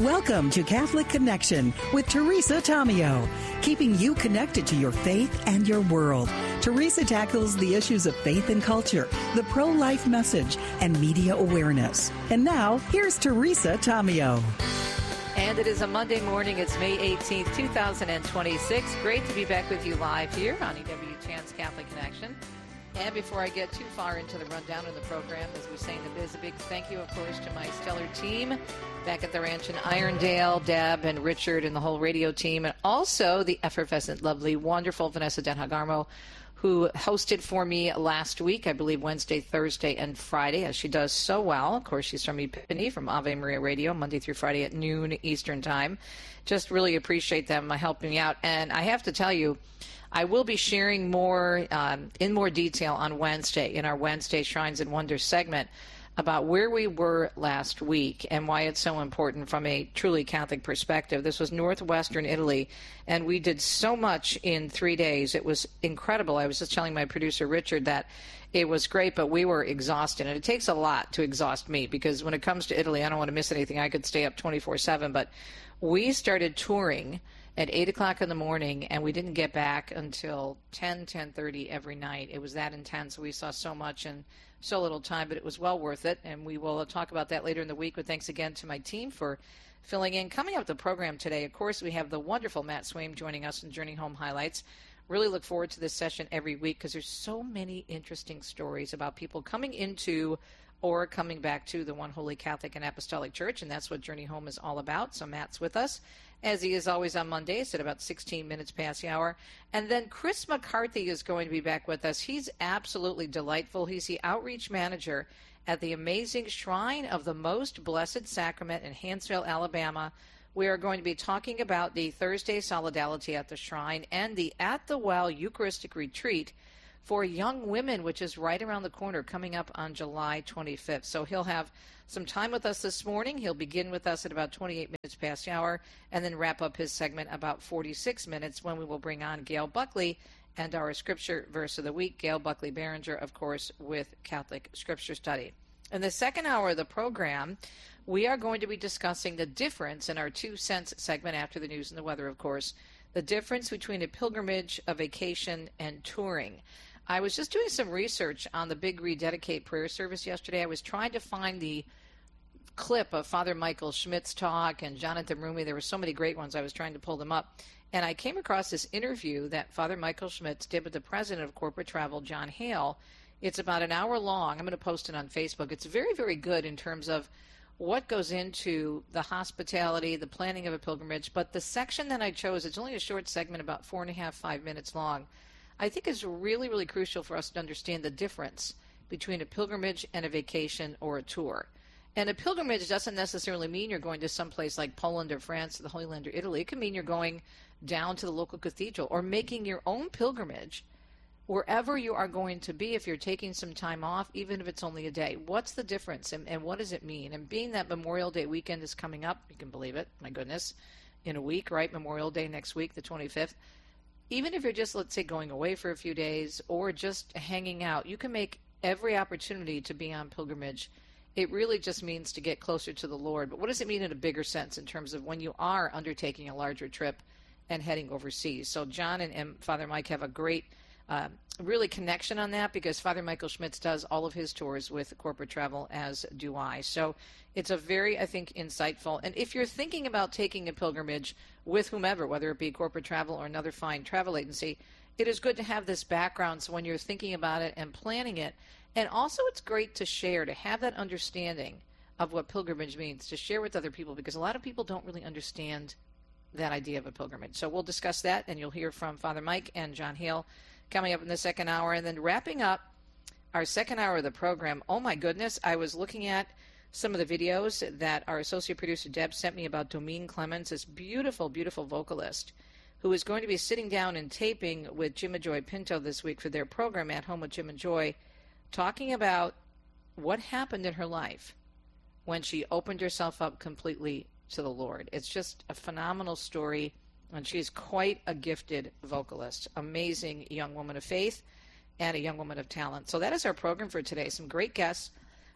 Welcome to Catholic Connection with Teresa Tomeo, keeping you connected to your faith and your world. Teresa tackles the issues of faith and culture, the pro-life message, and media awareness. And now, here's Teresa Tomeo. And it is a Monday morning. It's May 18th, 2026. Great to be back with you live here on EWTN's Catholic Connection. And before I get too far into the rundown of the program, as we say in the biz, a big thank you, of course, to my stellar team back at the ranch in Irondale, Deb and Richard and the whole radio team, and also the effervescent, lovely, wonderful Vanessa Denhagarmo, who hosted for me last week, I believe Wednesday, Thursday, and Friday, as she does so well. Of course, she's from Epiphany, from Ave Maria Radio, Monday through Friday at noon Eastern Time. Just really appreciate them helping me out. And I have to tell you, I will be sharing more in more detail on Wednesday in our Wednesday Shrines and Wonders segment about where we were last week and why it's so important from a truly Catholic perspective. This was northwestern Italy, and we did so much in 3 days. It was incredible. I was just telling my producer, Richard, that it was great, but we were exhausted. And it takes a lot to exhaust me because when it comes to Italy, I don't want to miss anything. I could stay up 24/7, but we started touring at 8 o'clock in the morning, and we didn't get back until 10:30 every night. It was that intense. We saw so much in so little time, but it was well worth it, and we will talk about that later in the week. But thanks again to my team for filling in. Coming up the program today, of course, we have the wonderful Matt Swaim joining us in Journey Home Highlights. Really look forward to this session every week because there's so many interesting stories about people coming into or coming back to the One Holy Catholic and Apostolic Church, and that's what Journey Home is all about. So Matt's with us, as he is always on Mondays at about 16 minutes past the hour. And then Chris McCarthy is going to be back with us. He's absolutely delightful. He's the outreach manager at the amazing Shrine of the Most Blessed Sacrament in Hanceville, Alabama. We are going to be talking about the Thursday Solidarity at the Shrine and the At the Well Eucharistic Retreat for young women, which is right around the corner, coming up on July 25th. So he'll have some time with us this morning. He'll begin with us at about 28 minutes past the hour and then wrap up his segment about 46 minutes when we will bring on Gail Buckley and our Scripture Verse of the Week. Gail Buckley Behringer, of course, with Catholic Scripture Study. In the second hour of the program, we are going to be discussing the difference in our 2 cents segment after the news and the weather, of course, the difference between a pilgrimage, a vacation, and touring. I was just doing some research on the Big Rededicate prayer service yesterday. I was trying to find the clip of Father Michael Schmidt's talk and Jonathan Rumi. There were so many great ones. I was trying to pull them up. And I came across this interview that Father Michael Schmidt did with the president of Corporate Travel, John Hale. It's about an hour long. I'm going to post it on Facebook. It's very, very good in terms of what goes into the hospitality, the planning of a pilgrimage. But the section that I chose, it's only a short segment, about 4.5, 5 minutes long. I think it's really, really crucial for us to understand the difference between a pilgrimage and a vacation or a tour. And a pilgrimage doesn't necessarily mean you're going to someplace like Poland or France or the Holy Land or Italy. It can mean you're going down to the local cathedral or making your own pilgrimage wherever you are going to be if you're taking some time off, even if it's only a day. What's the difference and what does it mean? And being that Memorial Day weekend is coming up, you can believe it, my goodness, in a week, right? Memorial Day next week, the 25th. Even if you're just, let's say, going away for a few days or just hanging out, you can make every opportunity to be on pilgrimage. It really just means to get closer to the Lord. But what does it mean in a bigger sense in terms of when you are undertaking a larger trip and heading overseas? So John and Father Mike have a great really connection on that because Father Michael Schmitz does all of his tours with Corporate Travel, as do I. So it's a very, I think, insightful. And if you're thinking about taking a pilgrimage with whomever, whether it be Corporate Travel or another fine travel agency, it is good to have this background so when you're thinking about it and planning it. And also it's great to share, to have that understanding of what pilgrimage means, to share with other people because a lot of people don't really understand that idea of a pilgrimage. So we'll discuss that, and you'll hear from Father Mike and John Hale coming up in the second hour. And then wrapping up our second hour of the program, oh my goodness, I was looking at some of the videos that our associate producer Deb sent me about Domine Clemens, this beautiful, beautiful vocalist who is going to be sitting down and taping with Jim and Joy Pinto this week for their program At Home with Jim and Joy, talking about what happened in her life when she opened herself up completely to the Lord. It's just a phenomenal story, and she's quite a gifted vocalist, amazing young woman of faith and a young woman of talent. So that is our program for today. Some great guests.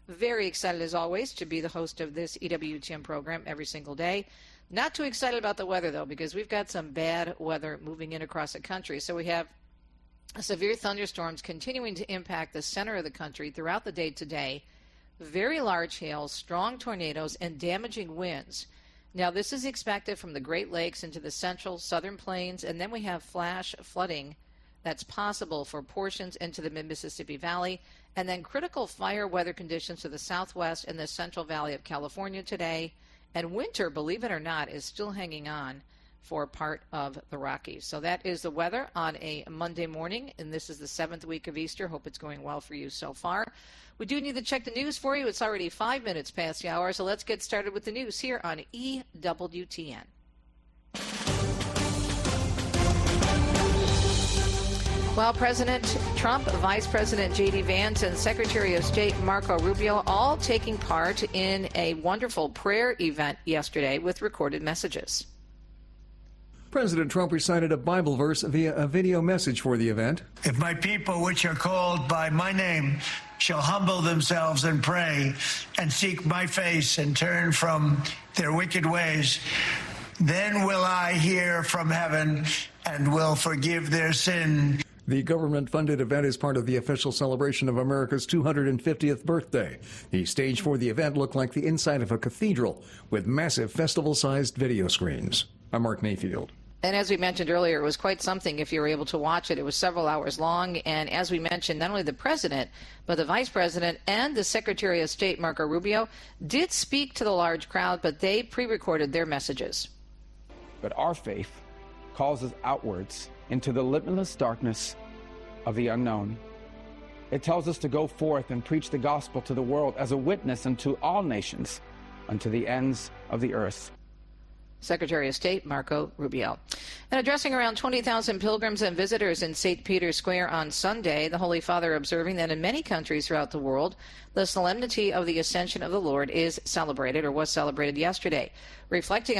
Very excited, as always, to be the host of this EWTN program every single day. Not too excited about the weather, though, because we've got some bad weather moving in across the country. So we have severe thunderstorms continuing to impact the center of the country throughout the day today. Very large hail, strong tornadoes, and damaging winds. Now, this is expected from the Great Lakes into the central southern plains, and then we have flash flooding that's possible for portions into the mid-Mississippi Valley, and then critical fire weather conditions to the southwest and the Central Valley of California today. And winter, believe it or not, is still hanging on for part of the Rockies. So that is the weather on a Monday morning, and this is the 7th week of Easter. Hope it's going well for you so far. We do need to check the news for you. It's already 5 minutes past the hour, so let's get started with the news here on EWTN. Well, President Trump, Vice President J.D. Vance, and Secretary of State Marco Rubio all taking part in a wonderful prayer event yesterday with recorded messages. President Trump recited a Bible verse via a video message for the event. If my people, which are called by my name, shall humble themselves and pray and seek my face and turn from their wicked ways, then will I hear from heaven and will forgive their sin. The government-funded event is part of the official celebration of America's 250th birthday. The stage for the event looked like the inside of a cathedral with massive festival-sized video screens. I'm Mark Mayfield. And as we mentioned earlier, it was quite something if you were able to watch it. It was several hours long. And as we mentioned, not only the president, but the vice president and the Secretary of State, Marco Rubio, did speak to the large crowd, but they pre-recorded their messages. But our faith calls us outwards into the limitless darkness of the unknown. It tells us to go forth and preach the gospel to the world as a witness unto all nations, unto the ends of the earth. Secretary of State Marco Rubio. And addressing around 20,000 pilgrims and visitors in St. Peter's Square on Sunday, the Holy Father observing that in many countries throughout the world, the solemnity of the Ascension of the Lord is celebrated or was celebrated yesterday. Reflecting